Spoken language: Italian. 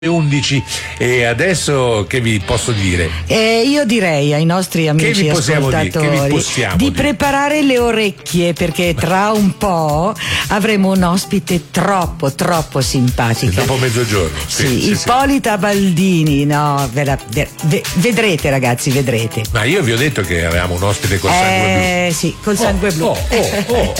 11 e adesso che vi posso dire? Io direi ai nostri amici ascoltatori di preparare le orecchie, perché tra un po' avremo un ospite troppo simpatica. Dopo mezzogiorno. Sì, Ippolita Baldini, no, vedrete ragazzi, vedrete. Ma io vi ho detto che avevamo un ospite col sangue blu. Sì, col sangue blu.